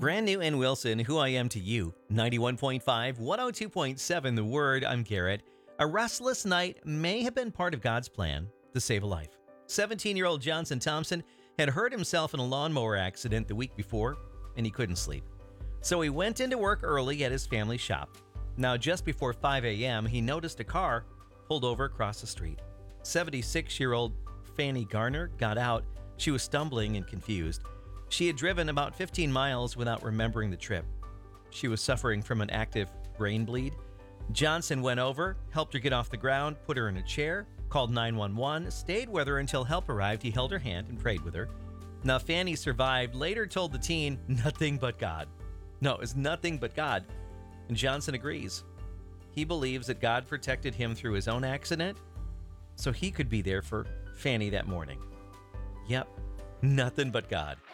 Brand new and Wilson, Who I Am to You, 91.5, 102.7 The Word, I'm Garrett. A restless night may have been part of God's plan to save a life. 17-year-old Johnson Thompson had hurt himself in a lawnmower accident the week before, and he couldn't sleep. So he went into work early at his family shop. Now, just before 5 a.m., he noticed a car pulled over across the street. 76-year-old Fanny Garner got out. She was stumbling and confused. She had driven about 15 miles without remembering the trip. She was suffering from an active brain bleed. Johnson went over, helped her get off the ground, put her in a chair, called 911, stayed with her until help arrived. He held her hand and prayed with her. Now, Fanny survived, later told the teen, "Nothing but God." No, it's nothing but God. And Johnson agrees. He believes that God protected him through his own accident so he could be there for Fanny that morning. Yep, nothing but God.